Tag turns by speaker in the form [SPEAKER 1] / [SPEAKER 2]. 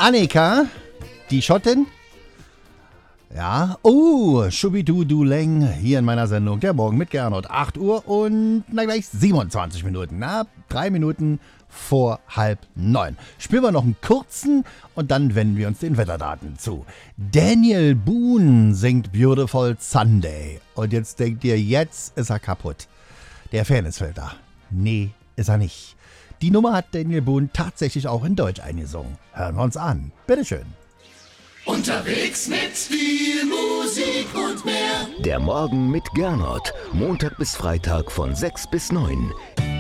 [SPEAKER 1] Annika, die Schottin. Ja, Schubidu Leng hier in meiner Sendung. Der Morgen mit Gernot. 8 Uhr und gleich 27 Minuten. 3 Minuten vor 8:30. Spielen wir noch einen kurzen und dann wenden wir uns den Wetterdaten zu. Daniel Boone singt Beautiful Sunday. Und jetzt denkt ihr, jetzt ist er kaputt. Der Fairnessfilter. Nee, ist er nicht. Die Nummer hat Daniel Boone tatsächlich auch in Deutsch eingesungen. Hören wir uns an. Bitteschön.
[SPEAKER 2] Unterwegs mit viel Musik und mehr.
[SPEAKER 3] Der Morgen mit Gernot. Montag bis Freitag von 6 bis 9.